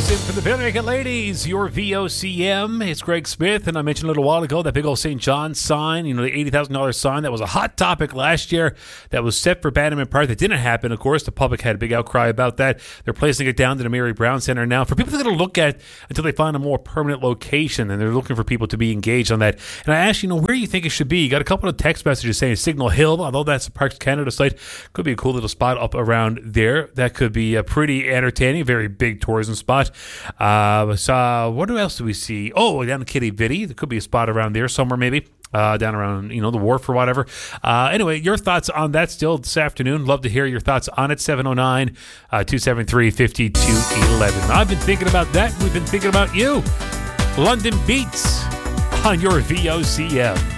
exclusive for the Billermaker ladies, your VOCM. It's Greg Smith, and I mentioned a little while ago that big old St. John's sign, the $80,000 sign that was a hot topic last year that was set for Bannerman Park. That didn't happen, of course. The public had a big outcry about that. They're placing it down to the Mary Brown Center now for people to look at until they find a more permanent location, and they're looking for people to be engaged on that. And I asked, where you think it should be. You got a couple of text messages saying Signal Hill, although that's a Parks Canada site. Could be a cool little spot up around there. That could be a pretty entertaining, very big tourism spot. So what else do we see? Oh, down in Kitty Vitty. There could be a spot around there somewhere maybe. Down around, the wharf or whatever. Anyway, your thoughts on that still this afternoon. Love to hear your thoughts on it. 709-273-5211. I've been thinking about that. We've been thinking about you. London Beats on your VOCM.